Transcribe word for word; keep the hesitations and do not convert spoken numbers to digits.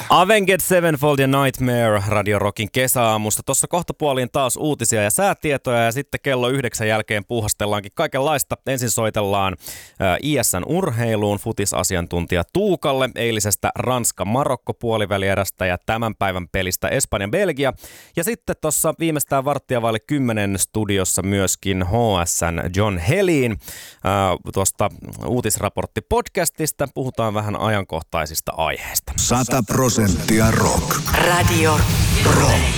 Avenged Sevenfold ja Nightmare Radio Rockin kesäaamusta. Tuossa kohtapuoliin taas uutisia ja säätietoja ja sitten kello yhdeksän jälkeen puuhastellaankin kaikenlaista. Ensin soitellaan äh, I S N urheiluun futisasiantuntija Tuukalle eilisestä Ranska-Marokko puolivälierästä ja tämän päivän pelistä Espanja-Belgia. Ja sitten tuossa viimeistään varttia vaille kymmenen studiossa myöskin H S:n John Helin äh, tuosta uutisraporttipodcastista. Puhutaan vähän ajankohtaisista aiheista. Sata prosenttia rock. Radio Rock.